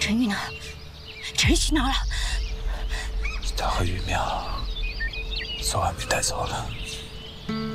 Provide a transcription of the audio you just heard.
陈玉呢？陈去哪了？ 他和玉苗昨晚被带走了。